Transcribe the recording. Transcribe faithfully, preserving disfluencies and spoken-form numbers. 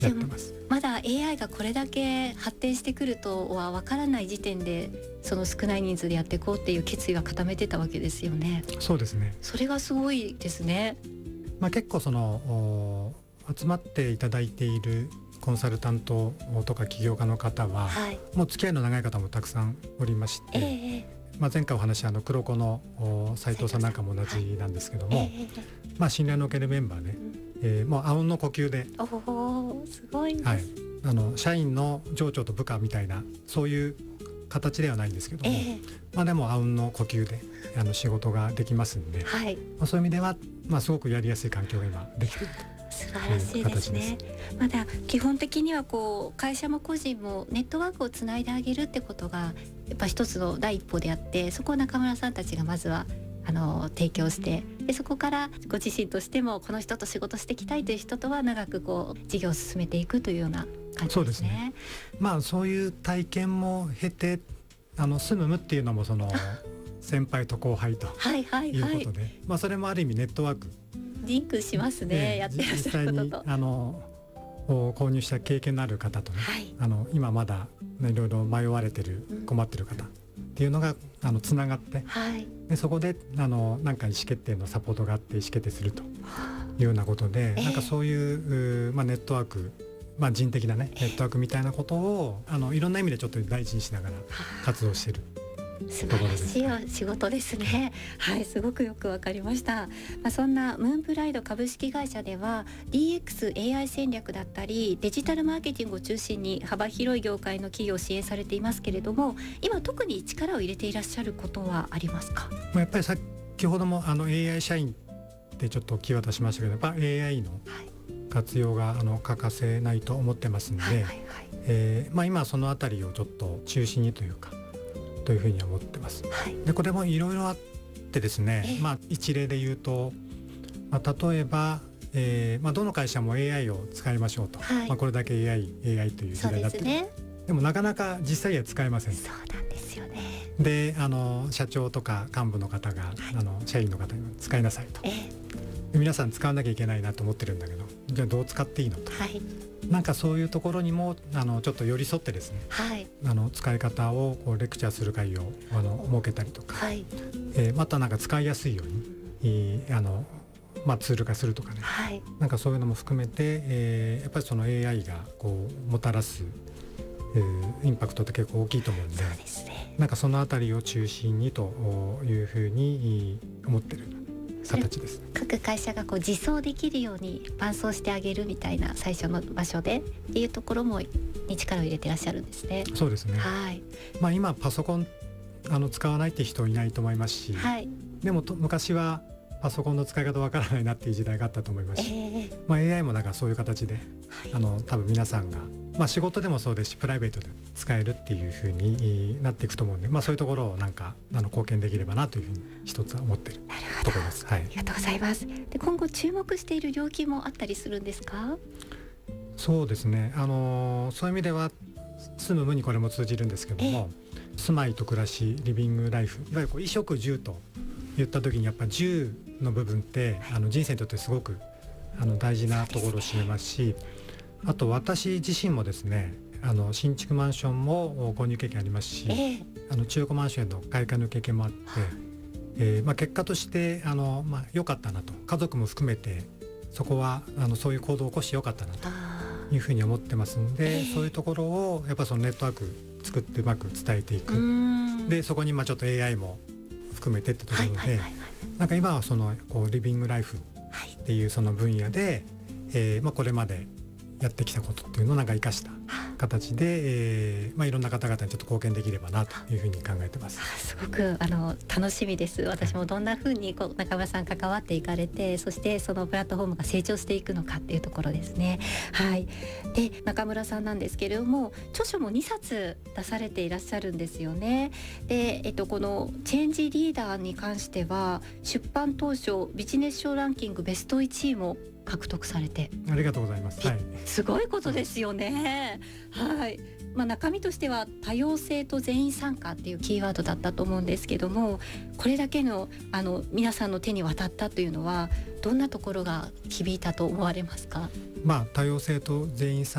やってます。 まだ エーアイ がこれだけ発展してくるとは分からない時点で、その少ない人数でやっていこうっていう決意は固めてたわけですよね。 そうですね。 それがすごいですね。 まあ、結構その集まっていただいているコンサルタントとか起業家の方は、はい、もう付き合いの長い方もたくさんおりまして、えーまあ、前回お話あの黒子の斉藤さんなんかも同じなんですけども、はいえーまあ、信頼のおけるメンバーで、うんえー、もうあうんの呼吸で、 おすごいです、はい、 あの社員の上長と部下みたいなそういう形ではないんですけども、えーまあ、でもあうんの呼吸であの仕事ができますんで、はいまあ、そういう意味では、まあ、すごくやりやすい環境が今できていると。 素晴らしいですね。まだ基本的にはこう会社も個人もネットワークをつないであげるってことがやっぱ一つの第一歩であって、そこを中村さんたちがまずはあの提供して、でそこからご自身としてもこの人と仕事していきたいという人とは長くこう事業を進めていくというような感じですね。 そうですね。まあそういう体験も経てあのスムムっていうのもその先輩と後輩とはいはいはいいうことで、まあそれもある意味ネットワークリンクしますね、やってらっしゃることと。 実際にあの購入した経験のある方とね、はい、あの今まだ、ね、いろいろ迷われてる、うん、困ってる方っていうのがあのつながって、はい、でそこであのなんか意思決定のサポートがあって意思決定するというようなことで、えー、なんかそういう、まあ、ネットワーク、まあ、人的なねネットワークみたいなことをあのいろんな意味でちょっと大事にしながら活動してる。 素晴らしいお仕事ですね。はい、すごくよくわかりました。まあ、そんなムーンブライド株式会社では ディーエックス エーアイ 戦略だったりデジタルマーケティングを中心に幅広い業界の企業を支援されていますけれども、今特に力を入れていらっしゃることはありますか？ まあ、やっぱり先ほどもあの エーアイ 社員ってちょっとキーワードしましたけど、やっぱ エーアイ の活用があの欠かせないと思ってますので、はいはいはいえーまあ、今そのあたりをちょっと中心にというかというふうに思ってます、はい、でこれもいろいろあってですね、えーまあ、一例で言うと、まあ、例えば、えーまあ、どの会社も エーアイ を使いましょうと、はいまあ、これだけ エーアイ、エーアイ という時代だって、ね、でもなかなか実際には使えません。 そうなんですよね。 であの社長とか幹部の方が、はい、あの社員の方に使いなさいと、えー、皆さん使わなきゃいけないなと思ってるんだけど、じゃあどう使っていいのと、はいなんかそういうところにもあのちょっと寄り添ってですね、はい、あの使い方をこうレクチャーする会をあの設けたりとか、はいえー、またなんか使いやすいようにあの、まあ、ツール化するとかね、はい、なんかそういうのも含めて、えー、やっぱりその エーアイ がこうもたらす、えー、インパクトって結構大きいと思うんで、そうですね、なんかそのあたりを中心にというふうに思ってる形です。 各会社がこう自走できるように伴走してあげるみたいな最初の場所でっていうところもに力を入れてらっしゃるんですね。 そうですね、はいまあ、今パソコンあの使わないって人いないと思いますし、はい、でもと昔はパソコンの使い方わからないなっていう時代があったと思いますし、えーまあ、エーアイ もなんかそういう形で、はい、あの多分皆さんが、まあ、仕事でもそうですしプライベートで使えるっていう風になっていくと思うんで、まあ、そういうところをなんかあの貢献できればなというふうに一つは思ってるところです。はい、 ありがとうございます。で今後注目している領域もあったりするんですか？ そうですね、あのー、そういう意味では住む無にこれも通じるんですけども、住まいと暮らしリビングライフ、いわゆるこう衣食住と言った時にやっぱ住の部分って、はい、あの人生にとってすごくあの大事なところを占めますし、あと私自身もですねあの新築マンションも購入経験ありますし、えー、あの中古マンションの買い替えの経験もあって、えーまあ、結果としてあの、まあ、良かったなと、家族も含めてそこはあのそういう行動を起こして良かったなというふうに思ってますので、えー、そういうところをやっぱそのネットワーク作ってうまく伝えていく、でそこにまあちょっと エーアイ も含めてってところで、はいはいはいはい、なんか今はそのこうリビングライフっていうその分野で、はいえーまあ、これまでやってきたことっていうのをなんか生かした形で、えーまあ、いろんな方々にちょっと貢献できればなというふうに考えてます。 すごくあの楽しみです。私もどんなふうにこう中村さん関わっていかれて、そしてそのプラットフォームが成長していくのかっていうところですね。はい。で中村さんなんですけれども、著書もにさつ出されていらっしゃるんですよね。で、えっと、このチェンジリーダーに関しては出版当初ビジネス書ランキングベストいちいも獲得されて、 ありがとうございます、はい、 すごいことですよね。はい、まあ、中身としては多様性と全員参加っていうキーワードだったと思うんですけども、これだけのあの皆さんの手に渡ったというのはどんなところが響いたと思われますか？ まあ、多様性と全員参